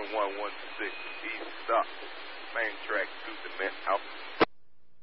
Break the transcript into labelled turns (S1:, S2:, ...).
S1: 116, easy stop, main track to the Mint House.